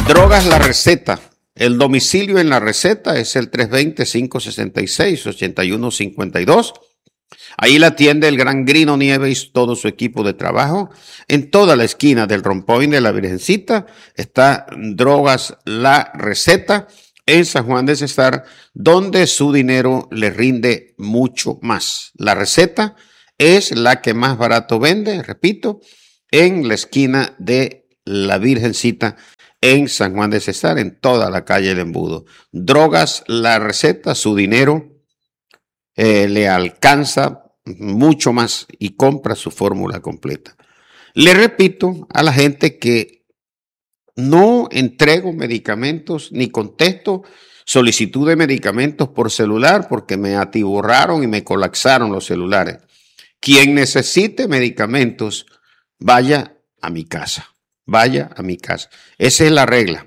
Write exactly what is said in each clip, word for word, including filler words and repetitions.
Drogas La Receta. El domicilio en La Receta es el tres dos cero, cinco seis seis, ocho uno cinco dos. Ahí la atiende el gran Grino Nieves y todo su equipo de trabajo. En toda la esquina del Rompoint de la Virgencita está Drogas La Receta en San Juan de Cesar, donde su dinero le rinde mucho más. La Receta es la que más barato vende, repito, en la esquina de la Virgencita en San Juan de Cesar, en toda la calle del Embudo. Drogas La Receta, su dinero eh, le alcanza mucho más y compra su fórmula completa. Le repito a la gente que no entrego medicamentos ni contesto solicitud de medicamentos por celular porque me atiborraron y me colapsaron los celulares. Quien necesite medicamentos, vaya a mi casa. Vaya a mi casa. Esa es la regla.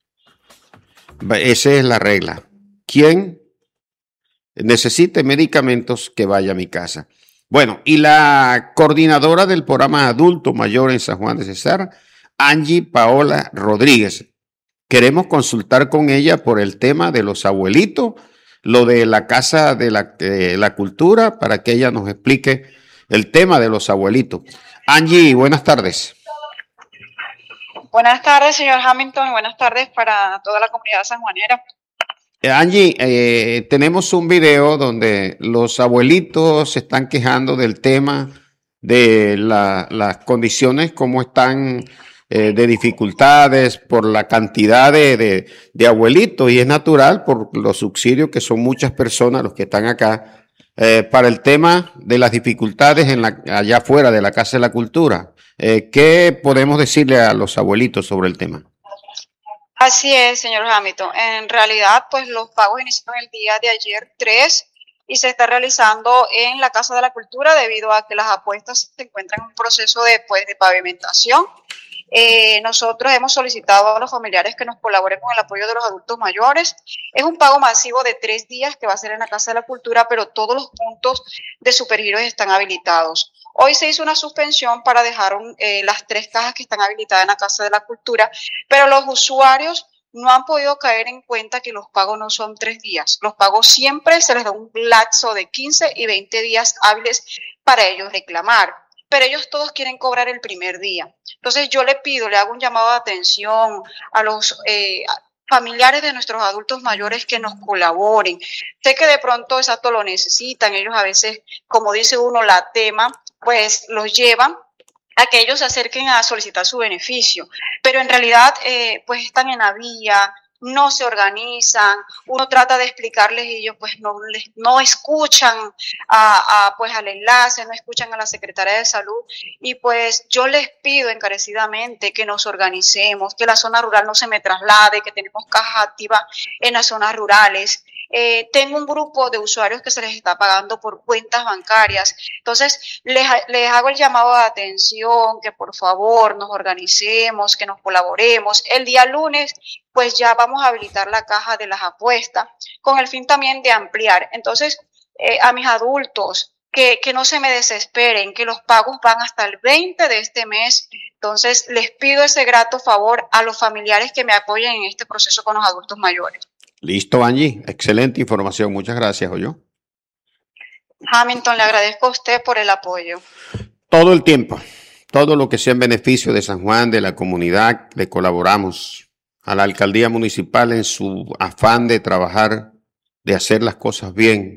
Esa es la regla. Quien necesite medicamentos, que vaya a mi casa. Bueno, y la coordinadora del programa Adulto Mayor en San Juan de Cesar, Angie Paola Rodríguez. Queremos consultar con ella por el tema de los abuelitos, lo de la Casa de la, de la Cultura, para que ella nos explique el tema de los abuelitos. Angie, buenas tardes. Buenas tardes, señor Hamilton, y buenas tardes para toda la comunidad sanjuanera. Angie, eh, tenemos un video donde los abuelitos se están quejando del tema de la, las condiciones, cómo están eh, de dificultades por la cantidad de, de, de abuelitos, y es natural por los subsidios que son muchas personas los que están acá, eh, para el tema de las dificultades en la, allá afuera de la Casa de la Cultura. Eh, ¿Qué podemos decirle a los abuelitos sobre el tema? Así es, señor Hamilton. En realidad, pues los pagos iniciaron el día de ayer tres y se está realizando en la Casa de la Cultura debido a que las apuestas se encuentran en un proceso de, pues, de pavimentación. Eh, nosotros hemos solicitado a los familiares que nos colaboren con el apoyo de los adultos mayores. Es un pago masivo de tres días que va a ser en la Casa de la Cultura, pero todos los puntos de Supergiros están habilitados. Hoy se hizo una suspensión para dejar un, eh, las tres cajas que están habilitadas en la Casa de la Cultura, pero los usuarios no han podido caer en cuenta que los pagos no son tres días. Los pagos siempre se les da un lapso de quince y veinte días hábiles para ellos reclamar, pero ellos todos quieren cobrar el primer día. Entonces yo le pido, le hago un llamado de atención a los eh, familiares de nuestros adultos mayores que nos colaboren. Sé que de pronto exacto lo necesitan, ellos a veces, como dice uno, la tema, pues los llevan a que ellos se acerquen a solicitar su beneficio, pero en realidad eh, pues están en la vía, no se organizan, uno trata de explicarles y ellos pues no, les, no escuchan a, a, pues al enlace, no escuchan a la Secretaría de Salud, y pues yo les pido encarecidamente que nos organicemos, que la zona rural no se me traslade, que tenemos cajas activas en las zonas rurales. Eh, tengo un grupo de usuarios que se les está pagando por cuentas bancarias, entonces les, les hago el llamado de atención, que por favor nos organicemos, que nos colaboremos. El día lunes pues ya vamos a habilitar la caja de las apuestas con el fin también de ampliar. Entonces eh, a mis adultos que, que no se me desesperen, que los pagos van hasta el veinte de este mes. Entonces les pido ese grato favor a los familiares que me apoyen en este proceso con los adultos mayores. Listo, Angie. Excelente información. Muchas gracias, ¿oyó? Hamilton, le agradezco a usted por el apoyo. Todo el tiempo, todo lo que sea en beneficio de San Juan, de la comunidad, le colaboramos a la alcaldía municipal en su afán de trabajar, de hacer las cosas bien.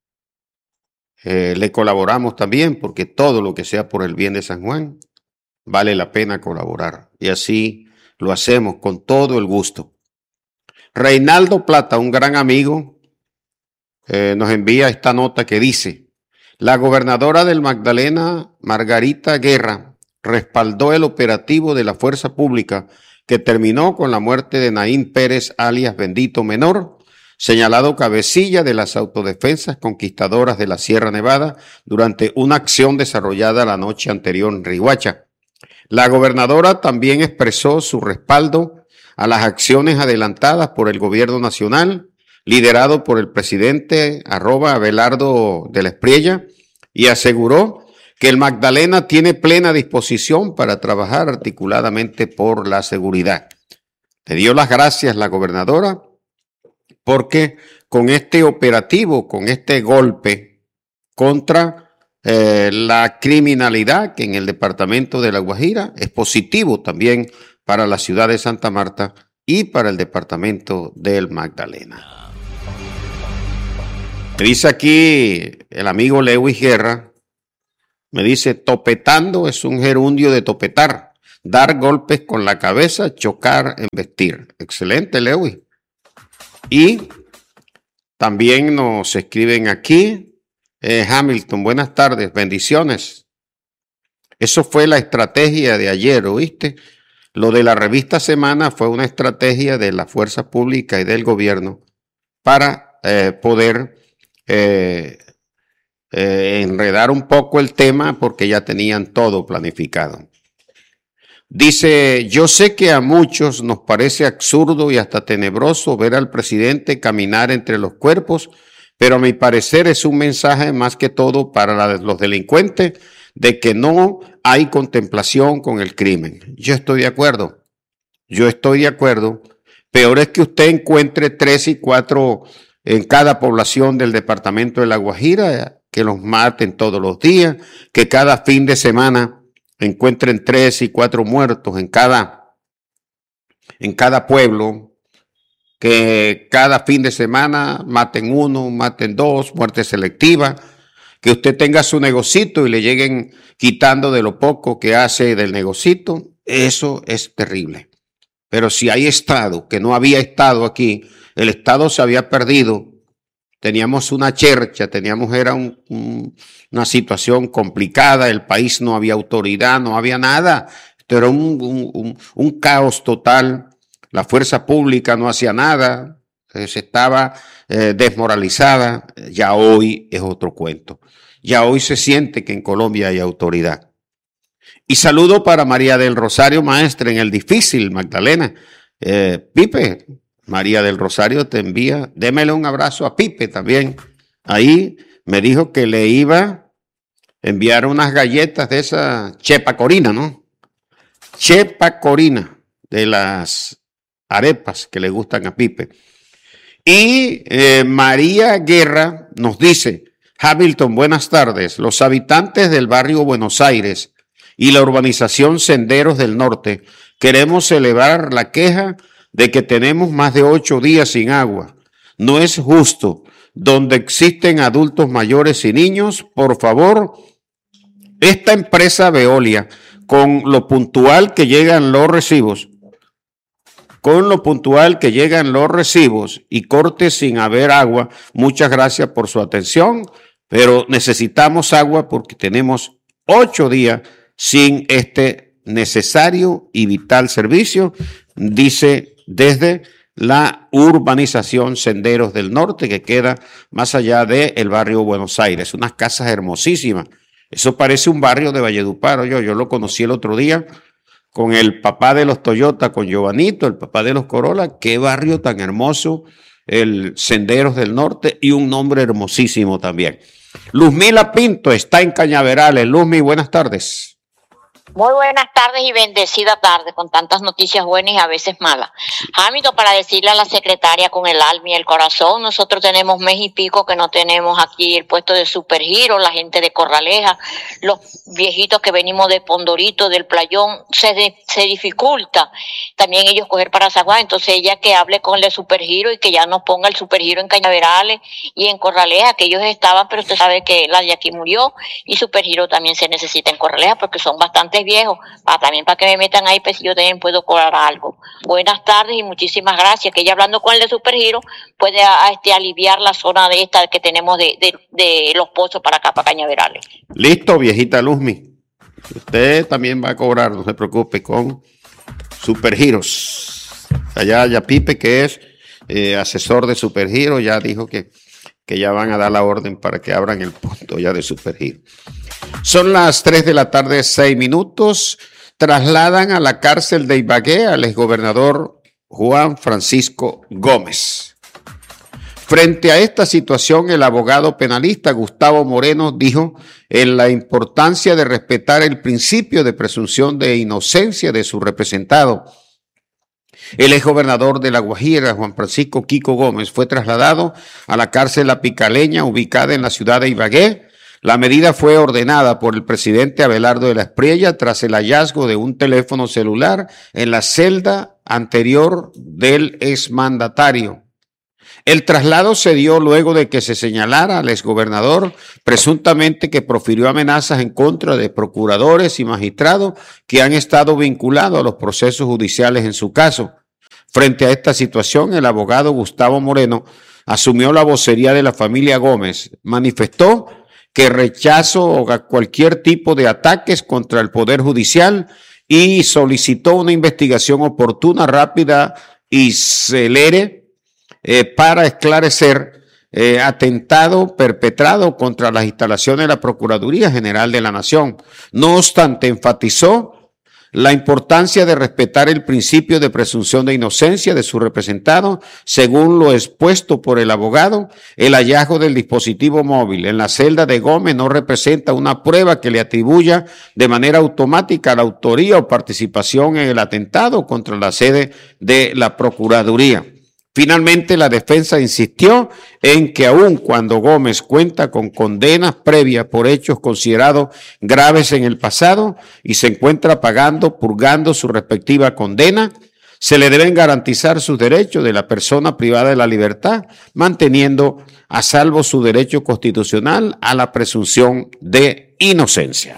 Eh, le colaboramos también porque todo lo que sea por el bien de San Juan vale la pena colaborar. Y así lo hacemos con todo el gusto. Reinaldo Plata, un gran amigo, eh, nos envía esta nota que dice: la gobernadora del Magdalena, Margarita Guerra, respaldó el operativo de la fuerza pública que terminó con la muerte de Naín Pérez, alias Bendito Menor, señalado cabecilla de las autodefensas conquistadoras de la Sierra Nevada durante una acción desarrollada la noche anterior en Riguacha. La gobernadora también expresó su respaldo a las acciones adelantadas por el gobierno nacional, liderado por el presidente arroba Abelardo de la Espriella, y aseguró que el Magdalena tiene plena disposición para trabajar articuladamente por la seguridad. Le dio las gracias la gobernadora porque con este operativo, con este golpe contra eh, la criminalidad que en el departamento de La Guajira es positivo también para la ciudad de Santa Marta y para el departamento del Magdalena. Me dice aquí el amigo Lewis Guerra, me dice, topetando es un gerundio de topetar, dar golpes con la cabeza, chocar, embestir. Excelente, Lewis. Y también nos escriben aquí, eh, Hamilton, buenas tardes, bendiciones. Eso fue la estrategia de ayer, ¿oíste? Lo de la revista Semana fue una estrategia de la fuerza pública y del gobierno para eh, poder eh, eh, enredar un poco el tema porque ya tenían todo planificado. Dice, yo sé que a muchos nos parece absurdo y hasta tenebroso ver al presidente caminar entre los cuerpos, pero a mi parecer es un mensaje más que todo para la, los delincuentes de que no hay contemplación con el crimen. Yo estoy de acuerdo, yo estoy de acuerdo. Peor es que usted encuentre tres y cuatro en cada población del departamento de La Guajira, que los maten todos los días, que cada fin de semana encuentren tres y cuatro muertos en cada, en cada pueblo, que cada fin de semana maten uno, maten dos, muerte selectiva, que usted tenga su negocito y le lleguen quitando de lo poco que hace del negocito, eso es terrible. Pero si hay Estado, que no había Estado aquí, el Estado se había perdido, teníamos una chercha, teníamos, era un, un, una situación complicada, el país no había autoridad, no había nada, esto era un, un, un, un caos total, la fuerza pública no hacía nada, se estaba eh, desmoralizada, ya hoy es otro cuento, ya hoy se siente que en Colombia hay autoridad. Y saludo para María del Rosario, maestra en el difícil, Magdalena. Eh, Pipe, María del Rosario te envía, démele un abrazo a Pipe también. Ahí me dijo que le iba a enviar unas galletas de esa Chepa Corina, ¿no? Chepa Corina, de las arepas que le gustan a Pipe. Y eh, María Guerra nos dice, Hamilton, buenas tardes. Los habitantes del barrio Buenos Aires y la urbanización Senderos del Norte queremos elevar la queja de que tenemos más de ocho días sin agua. No es justo. Donde existen adultos mayores y niños, por favor, esta empresa Veolia, con lo puntual que llegan los recibos, con lo puntual que llegan los recibos y cortes sin haber agua, muchas gracias por su atención, pero necesitamos agua porque tenemos ocho días sin este necesario y vital servicio, dice desde la urbanización Senderos del Norte, que queda más allá del barrio Buenos Aires. Unas casas hermosísimas. Eso parece un barrio de Valledupar. Yo, yo lo conocí el otro día con el papá de los Toyota, con Giovanito, el papá de los Corolla. Qué barrio tan hermoso, el Senderos del Norte, y un nombre hermosísimo también. Luzmila Pinto está en Cañaverales. Luzmi, buenas tardes. Muy buenas tardes y bendecida tarde, con tantas noticias buenas y a veces malas. Hamilton, para decirle a la secretaria con el alma y el corazón, nosotros tenemos mes y pico que no tenemos aquí el puesto de Supergiro, la gente de Corraleja, los viejitos que venimos de Pondorito, del Playón, se, de, se dificulta también ellos coger para Zaguán. Entonces ella que hable con el de Supergiro y que ya nos ponga el Supergiro en Cañaverales y en Corraleja, que ellos estaban, pero usted sabe que la de aquí murió, y Supergiro también se necesita en Corraleja porque son bastante viejos, para, también para que me metan ahí, pues yo también puedo cobrar algo. Buenas tardes y muchísimas gracias, que ya hablando con el de Supergiro puede a, a este, aliviar la zona de esta que tenemos de, de, de los pozos para acá, para Cañaverales. Listo, viejita Luzmi. Usted también va a cobrar, no se preocupe, con Supergiros. Allá ya Pipe, que es eh, asesor de Supergiro, ya dijo que, que ya van a dar la orden para que abran el punto ya de Supergiro. Son las tres de la tarde, seis minutos. Trasladan a la cárcel de Ibagué al exgobernador Juan Francisco Gómez. Frente a esta situación, el abogado penalista Gustavo Moreno dijo en la importancia de respetar el principio de presunción de inocencia de su representado El exgobernador de La Guajira, Juan Francisco Kiko Gómez, fue trasladado a la cárcel La Picaleña, ubicada en la ciudad de Ibagué. La medida fue ordenada por el presidente Abelardo de la Espriella tras el hallazgo de un teléfono celular en la celda anterior del exmandatario. El traslado se dio luego de que se señalara al exgobernador presuntamente que profirió amenazas en contra de procuradores y magistrados que han estado vinculados a los procesos judiciales en su caso. Frente a esta situación, el abogado Gustavo Moreno asumió la vocería de la familia Gómez. Manifestó que rechazó cualquier tipo de ataques contra el Poder Judicial y solicitó una investigación oportuna, rápida y celere Eh, para esclarecer eh, atentado perpetrado contra las instalaciones de la Procuraduría General de la Nación. No obstante, enfatizó la importancia de respetar el principio de presunción de inocencia de su representado. Según lo expuesto por el abogado, el hallazgo del dispositivo móvil en la celda de Gómez no representa una prueba que le atribuya de manera automática la autoría o participación en el atentado contra la sede de la Procuraduría. Finalmente, la defensa insistió en que aun cuando Gómez cuenta con condenas previas por hechos considerados graves en el pasado y se encuentra pagando, purgando su respectiva condena, se le deben garantizar sus derechos de la persona privada de la libertad, manteniendo a salvo su derecho constitucional a la presunción de inocencia.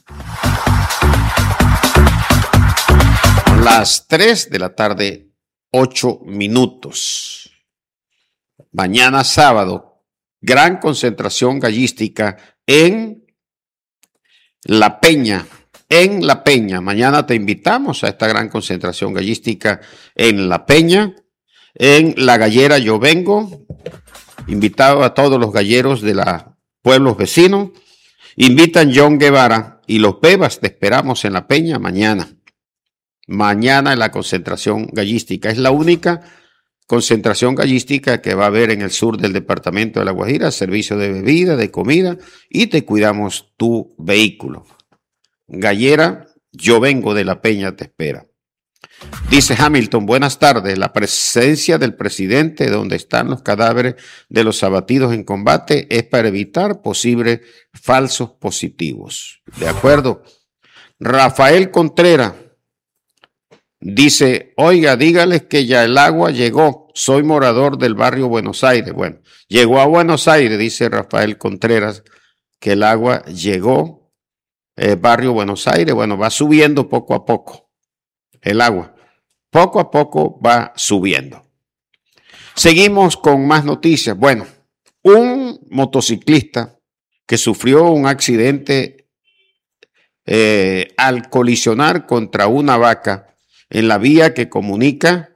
A las tres de la tarde, ocho minutos. Mañana sábado, gran concentración gallística en La Peña, en La Peña. Mañana te invitamos a esta gran concentración gallística en La Peña, en La Gallera Yo Vengo, invitado a todos los galleros de los pueblos vecinos. Invitan John Guevara y los Bebas, te esperamos en La Peña mañana. Mañana en la concentración gallística. Es la única concentración gallística que va a haber en el sur del departamento de La Guajira, servicio de bebida, de comida, y te cuidamos tu vehículo. Gallera, Yo Vengo de La Peña te espera. Dice Hamilton, buenas tardes. La presencia del presidente donde están los cadáveres de los abatidos en combate es para evitar posibles falsos positivos. De acuerdo. Rafael Contreras dice, oiga, dígales que ya el agua llegó. Soy morador del barrio Buenos Aires. Bueno, llegó a Buenos Aires, dice Rafael Contreras, que el agua llegó. Eh, barrio Buenos Aires, bueno, va subiendo poco a poco. El agua, poco a poco va subiendo. Seguimos con más noticias. Bueno, un motociclista que sufrió un accidente eh, al colisionar contra una vaca en la vía que comunica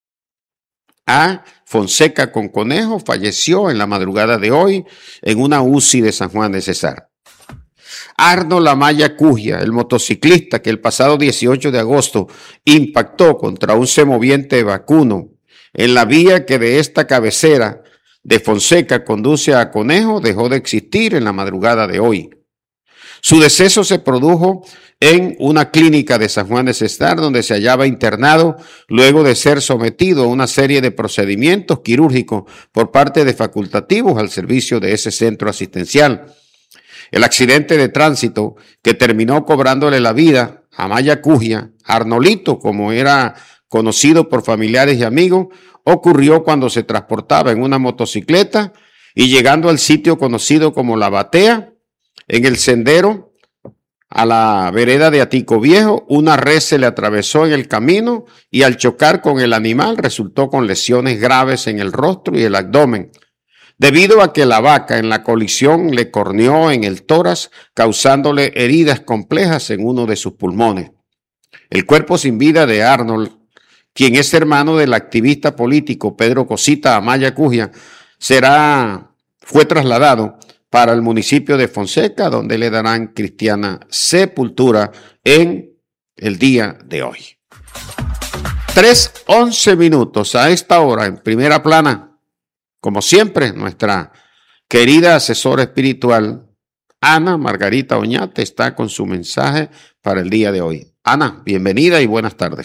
a Fonseca con Conejo, falleció en la madrugada de hoy en una U C I de San Juan de Cesar. Arnold Amaya Cujia, el motociclista que el pasado dieciocho de agosto impactó contra un semoviente vacuno en la vía que de esta cabecera de Fonseca conduce a Conejo, dejó de existir en la madrugada de hoy. Su deceso se produjo en una clínica de San Juan de Cesar, donde se hallaba internado luego de ser sometido a una serie de procedimientos quirúrgicos por parte de facultativos al servicio de ese centro asistencial. El accidente de tránsito que terminó cobrándole la vida a Amaya Cujia, Arnolito, como era conocido por familiares y amigos, ocurrió cuando se transportaba en una motocicleta y llegando al sitio conocido como La Batea, en el sendero a la vereda de Atico Viejo, una res se le atravesó en el camino y al chocar con el animal resultó con lesiones graves en el rostro y el abdomen, debido a que la vaca en la colisión le corneó en el tórax, causándole heridas complejas en uno de sus pulmones. El cuerpo sin vida de Arnold, quien es hermano del activista político Pedro Cosita Amaya Cujia, será, fue trasladado para el municipio de Fonseca, donde le darán cristiana sepultura en el día de hoy. Tres, once minutos a esta hora en Primera Plana. Como siempre, nuestra querida asesora espiritual, Ana Margarita Oñate, está con su mensaje para el día de hoy. Ana, bienvenida y buenas tardes.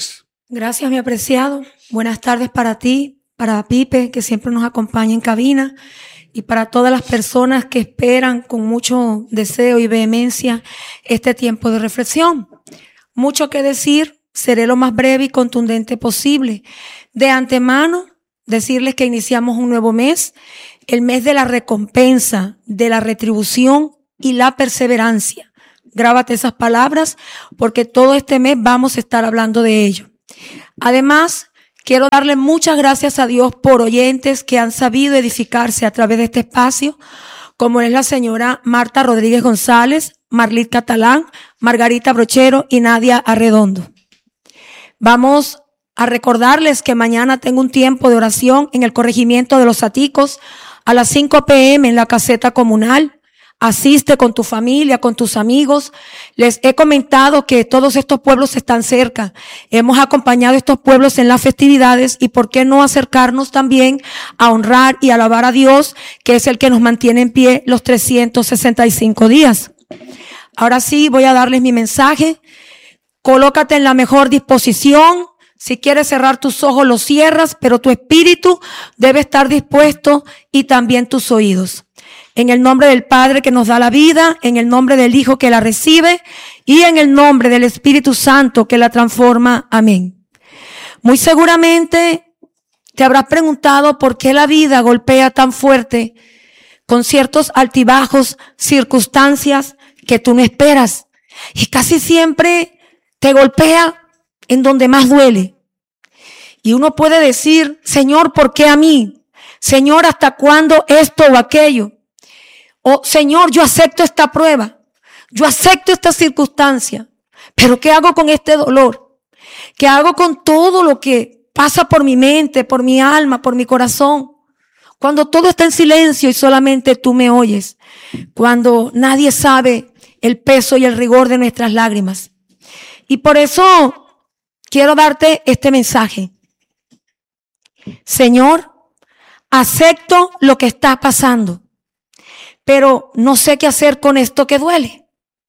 Gracias, mi apreciado. Buenas tardes para ti, para Pipe, que siempre nos acompaña en cabina, y para todas las personas que esperan con mucho deseo y vehemencia este tiempo de reflexión. Mucho que decir, seré lo más breve y contundente posible. De antemano, decirles que iniciamos un nuevo mes, el mes de la recompensa, de la retribución y la perseverancia. Grábate esas palabras porque todo este mes vamos a estar hablando de ello. Además, quiero darle muchas gracias a Dios por oyentes que han sabido edificarse a través de este espacio, como es la señora Marta Rodríguez González, Marlit Catalán, Margarita Brochero y Nadia Arredondo. Vamos a recordarles que mañana tengo un tiempo de oración en el corregimiento de Los Aticos a las cinco pe eme en la caseta comunal. Asiste con tu familia, con tus amigos. Les he comentado que todos estos pueblos están cerca. Hemos acompañado a estos pueblos en las festividades y por qué no acercarnos también a honrar y alabar a Dios, que es el que nos mantiene en pie los trescientos sesenta y cinco días. Ahora sí, voy a darles mi mensaje. Colócate en la mejor disposición. Si quieres cerrar tus ojos, los cierras, pero tu espíritu debe estar dispuesto y también tus oídos. En el nombre del Padre que nos da la vida, en el nombre del Hijo que la recibe y en el nombre del Espíritu Santo que la transforma. Amén. Muy seguramente te habrás preguntado por qué la vida golpea tan fuerte con ciertos altibajos, circunstancias que tú no esperas. Y casi siempre te golpea en donde más duele. Y uno puede decir, Señor, ¿por qué a mí? Señor, ¿hasta cuándo esto o aquello? O Señor, yo acepto esta prueba, yo acepto esta circunstancia, pero ¿qué hago con este dolor? ¿Qué hago con todo lo que pasa por mi mente, por mi alma, por mi corazón? Cuando todo está en silencio y solamente tú me oyes, cuando nadie sabe el peso y el rigor de nuestras lágrimas. Y por eso quiero darte este mensaje. Señor, acepto lo que está pasando, pero no sé qué hacer con esto que duele.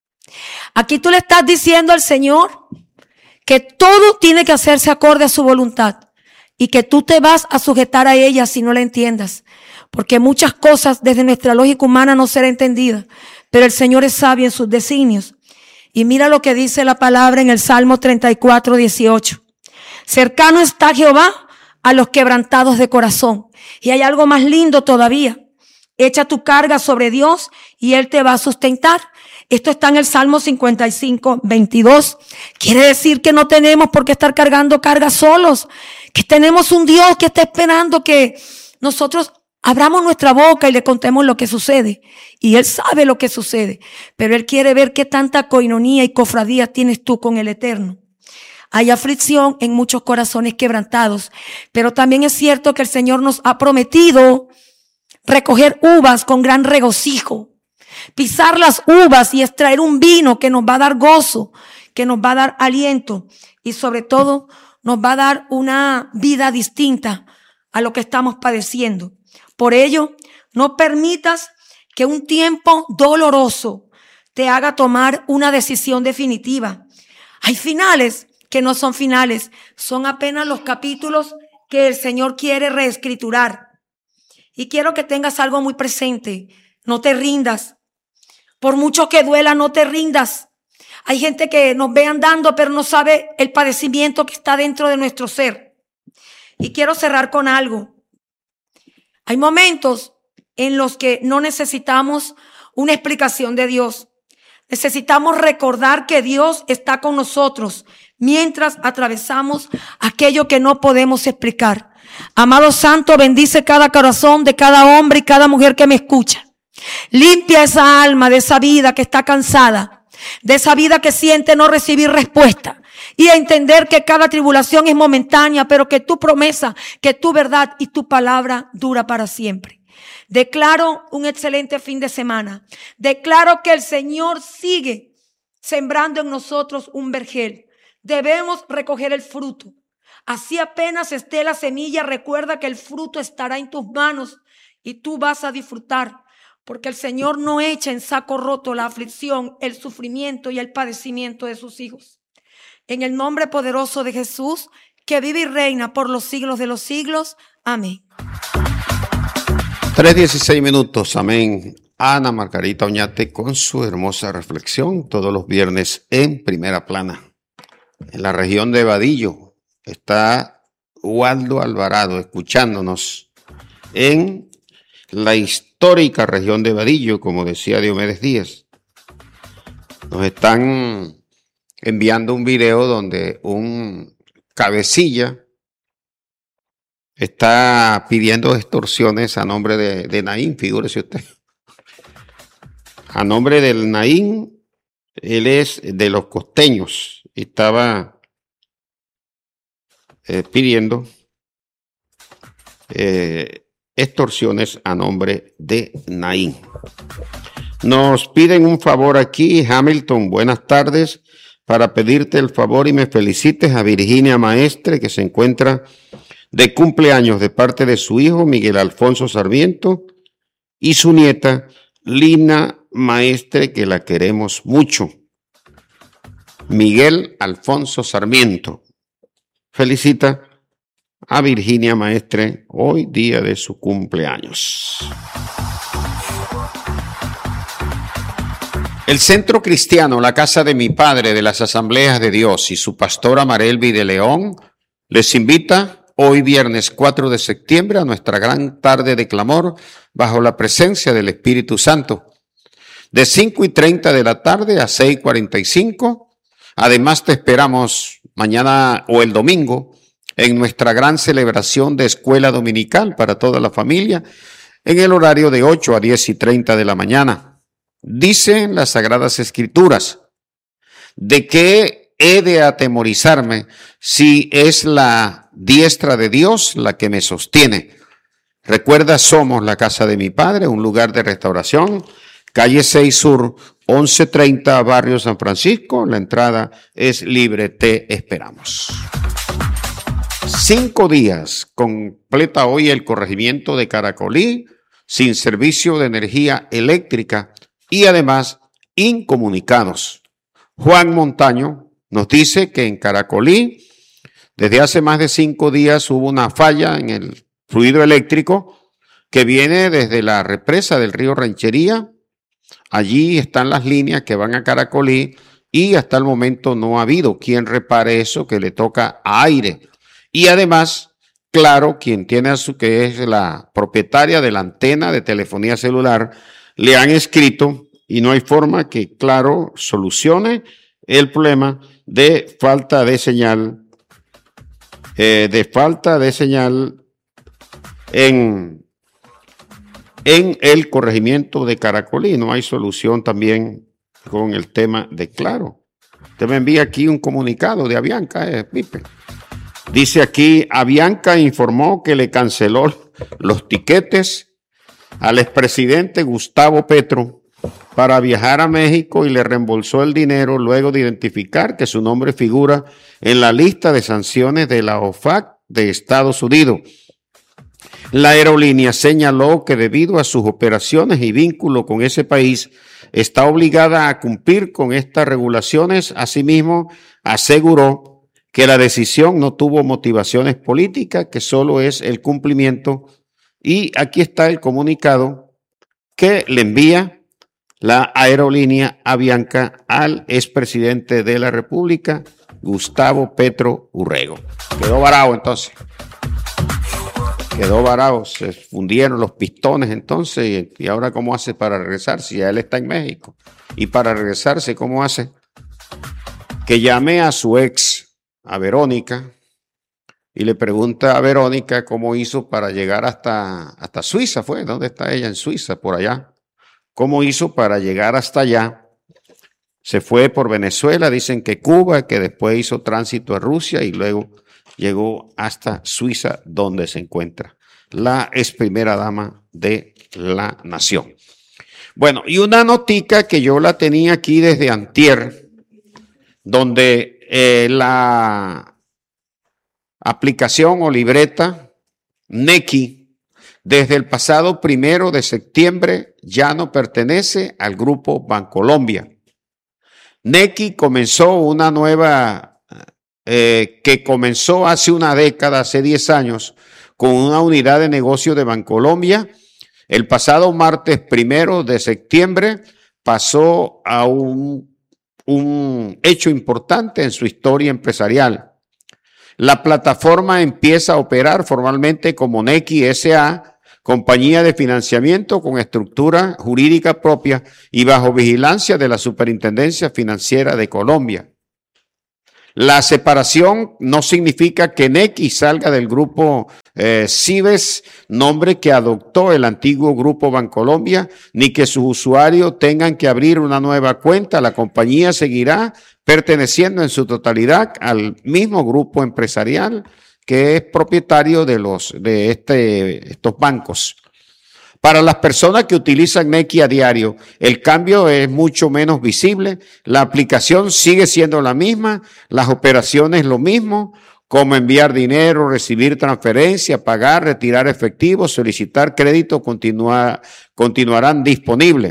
Aquí tú le estás diciendo al Señor que todo tiene que hacerse acorde a su voluntad y que tú te vas a sujetar a ella si no la entiendas. Porque muchas cosas desde nuestra lógica humana no serán entendidas, pero el Señor es sabio en sus designios. Y mira lo que dice la palabra en el Salmo treinta y cuatro, dieciocho. Cercano está Jehová a los quebrantados de corazón. Y hay algo más lindo todavía. Echa tu carga sobre Dios y Él te va a sustentar. Esto está en el Salmo cincuenta y cinco, veintidós. Quiere decir que no tenemos por qué estar cargando cargas solos. Que tenemos un Dios que está esperando que nosotros abramos nuestra boca y le contemos lo que sucede. Y Él sabe lo que sucede. Pero Él quiere ver qué tanta coinonía y cofradía tienes tú con el Eterno. Hay aflicción en muchos corazones quebrantados. Pero también es cierto que el Señor nos ha prometido recoger uvas con gran regocijo, pisar las uvas y extraer un vino que nos va a dar gozo, que nos va a dar aliento y sobre todo nos va a dar una vida distinta a lo que estamos padeciendo. Por ello, no permitas que un tiempo doloroso te haga tomar una decisión definitiva. Hay finales que no son finales, son apenas los capítulos que el Señor quiere reescriturar. Y quiero que tengas algo muy presente. No te rindas. Por mucho que duela, no te rindas. Hay gente que nos ve andando, pero no sabe el padecimiento que está dentro de nuestro ser. Y quiero cerrar con algo. Hay momentos en los que no necesitamos una explicación de Dios. Necesitamos recordar que Dios está con nosotros mientras atravesamos aquello que no podemos explicar. Amado Santo, bendice cada corazón de cada hombre y cada mujer que me escucha. Limpia esa alma de esa vida que está cansada, de esa vida que siente no recibir respuesta y a entender que cada tribulación es momentánea, pero que tu promesa, que tu verdad y tu palabra dura para siempre. Declaro un excelente fin de semana. Declaro que el Señor sigue sembrando en nosotros un vergel. Debemos recoger el fruto. Así apenas esté la semilla, recuerda que el fruto estará en tus manos y tú vas a disfrutar. Porque el Señor no echa en saco roto la aflicción, el sufrimiento y el padecimiento de sus hijos. En el nombre poderoso de Jesús, que vive y reina por los siglos de los siglos. Amén. tres dieciséis minutos, amén. Ana Margarita Oñate con su hermosa reflexión todos los viernes en Primera Plana. En la región de Vadillo está Waldo Alvarado escuchándonos en la histórica región de Vadillo, como decía Diomedes Díaz. Nos están enviando un video donde un cabecilla está pidiendo extorsiones a nombre de, de Naín, figúrese usted. A nombre del Naín, él es de los costeños, y estaba eh, pidiendo eh, extorsiones a nombre de Naín. Nos piden un favor aquí, Hamilton, buenas tardes, para pedirte el favor y me felicites a Virginia Maestre, que se encuentra de cumpleaños de parte de su hijo Miguel Alfonso Sarmiento y su nieta Lina Maestre, que la queremos mucho. Miguel Alfonso Sarmiento felicita a Virginia Maestre hoy día de su cumpleaños. El Centro Cristiano, la Casa de mi Padre de las Asambleas de Dios y su pastora Marelvi de León les invita hoy viernes cuatro de septiembre a nuestra gran tarde de clamor bajo la presencia del Espíritu Santo. De cinco y treinta de la tarde a seis y cuarenta y cinco. Además te esperamos mañana o el domingo en nuestra gran celebración de escuela dominical para toda la familia en el horario de ocho a diez y treinta de la mañana. Dicen las Sagradas Escrituras, ¿de qué he de atemorizarme si es la diestra de Dios la que me sostiene? Recuerda, somos la casa de mi Padre, un lugar de restauración, calle seis Sur, once treinta, barrio San Francisco. La entrada es libre, te esperamos. Cinco días completa hoy el corregimiento de Caracolí sin servicio de energía eléctrica y además incomunicados. Juan Montaño nos dice que en Caracolí desde hace más de cinco días hubo una falla en el fluido eléctrico que viene desde la represa del río Ranchería. Allí están las líneas que van a Caracolí y hasta el momento no ha habido quien repare eso, que le toca a Aire. Y además, Claro, quien tiene a su, que es la propietaria de la antena de telefonía celular, le han escrito y no hay forma que Claro solucione el problema de falta de señal, eh, de falta de señal en, en el corregimiento de Caracolí. No hay solución también con el tema de Claro. Usted me envía aquí un comunicado de Avianca, eh, Pipe. Dice aquí, Avianca informó que le canceló los tiquetes al expresidente Gustavo Petro para viajar a México y le reembolsó el dinero luego de identificar que su nombre figura en la lista de sanciones de la O F A C de Estados Unidos. La aerolínea señaló que debido a sus operaciones y vínculo con ese país, está obligada a cumplir con estas regulaciones. Asimismo, aseguró que la decisión no tuvo motivaciones políticas, que solo es el cumplimiento. Y aquí está el comunicado que le envía la aerolínea Avianca al expresidente de la República, Gustavo Petro Urrego. Quedó varado entonces. Quedó varado, se fundieron los pistones entonces. ¿Y ahora cómo hace para regresar si ya él está en México? Y para regresarse, ¿cómo hace? Que llame a su ex, a Verónica, y le pregunta a Verónica cómo hizo para llegar hasta, hasta Suiza, ¿fue? ¿Dónde está ella? En Suiza, por allá. ¿Cómo hizo para llegar hasta allá? Se fue por Venezuela, dicen que Cuba, que después hizo tránsito a Rusia y luego llegó hasta Suiza, donde se encuentra la ex primera dama de la nación. Bueno, y una notica que yo la tenía aquí desde antier, donde Eh, la aplicación o libreta Nequi desde el pasado primero de septiembre ya no pertenece al grupo Bancolombia. Nequi comenzó una nueva eh, que comenzó hace una década, hace diez años, con una unidad de negocio de Bancolombia. El pasado martes primero de septiembre pasó a un, un hecho importante en su historia empresarial. La plataforma empieza a operar formalmente como Nequi S A, compañía de financiamiento con estructura jurídica propia y bajo vigilancia de la Superintendencia Financiera de Colombia. La separación no significa que Nequi salga del grupo eh, Cibes, nombre que adoptó el antiguo grupo Bancolombia, ni que sus usuarios tengan que abrir una nueva cuenta. La compañía seguirá perteneciendo en su totalidad al mismo grupo empresarial que es propietario de los de este estos bancos. Para las personas que utilizan Nequi a diario, el cambio es mucho menos visible. La aplicación sigue siendo la misma, las operaciones lo mismo, como enviar dinero, recibir transferencia, pagar, retirar efectivo, solicitar crédito, continua, continuarán disponibles.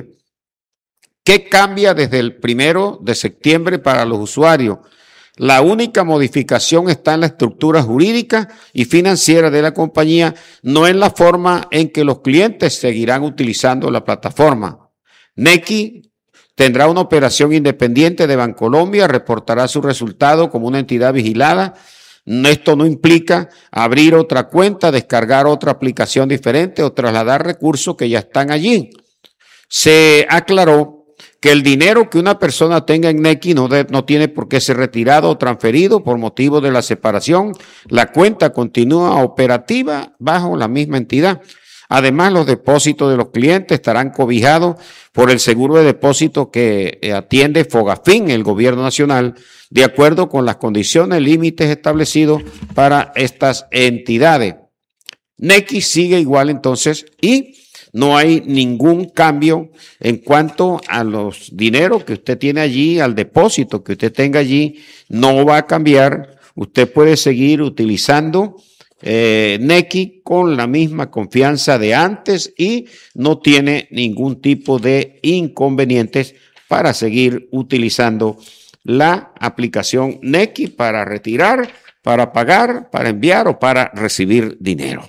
¿Qué cambia desde el primero de septiembre para los usuarios? La única modificación está en la estructura jurídica y financiera de la compañía, no en la forma en que los clientes seguirán utilizando la plataforma. Nequi tendrá una operación independiente de Bancolombia, reportará su resultado como una entidad vigilada. Esto no implica abrir otra cuenta, descargar otra aplicación diferente o trasladar recursos que ya están allí. Se aclaró que el dinero que una persona tenga en Nequi no, de, no tiene por qué ser retirado o transferido por motivo de la separación. La cuenta continúa operativa bajo la misma entidad. Además, los depósitos de los clientes estarán cobijados por el seguro de depósito que atiende Fogafín, el gobierno nacional, de acuerdo con las condiciones límites establecidos para estas entidades. Nequi sigue igual entonces y no hay ningún cambio en cuanto a los dineros que usted tiene allí, al depósito que usted tenga allí, no va a cambiar. Usted puede seguir utilizando eh, Nequi con la misma confianza de antes y no tiene ningún tipo de inconvenientes para seguir utilizando la aplicación Nequi para retirar, para pagar, para enviar o para recibir dinero.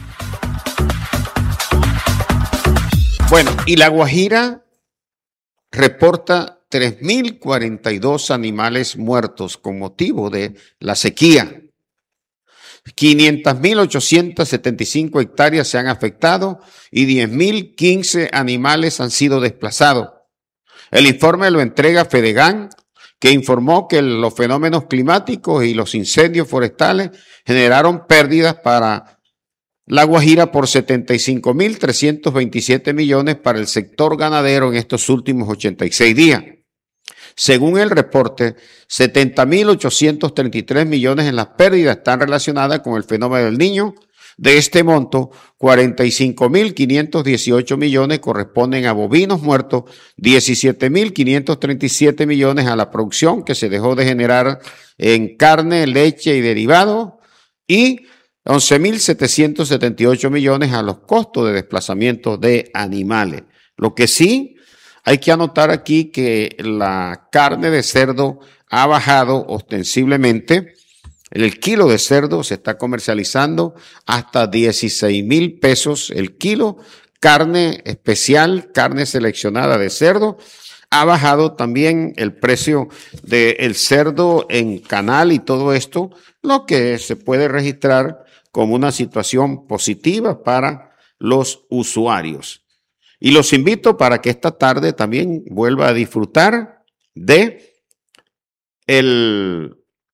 Bueno, y La Guajira reporta tres mil cuarenta y dos animales muertos con motivo de la sequía. quinientas mil ochocientas setenta y cinco hectáreas se han afectado y diez mil quince animales han sido desplazados. El informe lo entrega Fedegan, que informó que los fenómenos climáticos y los incendios forestales generaron pérdidas para La Guajira por setenta y cinco mil trescientos veintisiete millones para el sector ganadero en estos últimos ochenta y seis días. Según el reporte, setenta mil ochocientos treinta y tres millones en las pérdidas están relacionadas con el fenómeno del Niño. De este monto, cuarenta y cinco mil quinientos dieciocho millones corresponden a bovinos muertos, diecisiete mil quinientos treinta y siete millones a la producción que se dejó de generar en carne, leche y derivados y once mil setecientos setenta y ocho millones a los costos de desplazamiento de animales. Lo que sí hay que anotar aquí que la carne de cerdo ha bajado ostensiblemente. El kilo de cerdo se está comercializando hasta dieciséis mil pesos el kilo. Carne especial, carne seleccionada de cerdo. Ha bajado también el precio del cerdo en canal y todo esto, lo que se puede registrar como una situación positiva para los usuarios. Y los invito para que esta tarde también vuelva a disfrutar de el,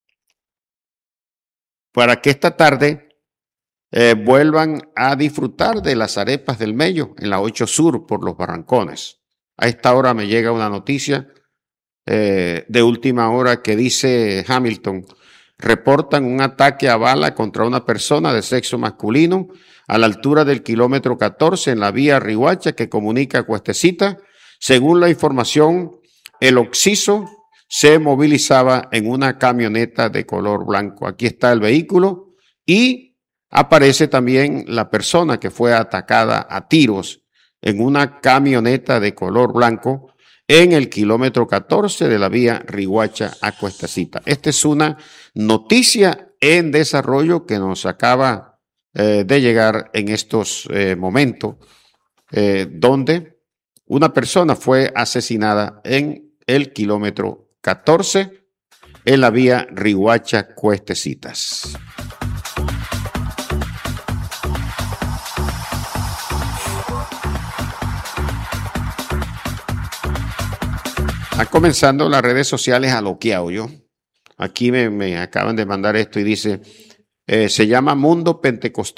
para que esta tarde eh, vuelvan a disfrutar de las arepas del Mello en la ocho Sur por los Barrancones. A esta hora me llega una noticia eh, de última hora que dice Hamilton: reportan un ataque a bala contra una persona de sexo masculino a la altura del kilómetro catorce en la vía Riguacha que comunica Cuestecita. Según la información, el occiso se movilizaba en una camioneta de color blanco. Aquí está el vehículo y aparece también la persona que fue atacada a tiros en una camioneta de color blanco en el kilómetro catorce de la vía Riguacha a Cuestecita. Esta es una noticia en desarrollo que nos acaba eh, de llegar en estos eh, momentos, eh, donde una persona fue asesinada en el kilómetro catorce en la vía Riohacha-Cuestecitas. Ha comenzando las redes sociales a loqueado yo. Aquí me, me acaban de mandar esto y dice, eh, se llama Mundo Pentecostal.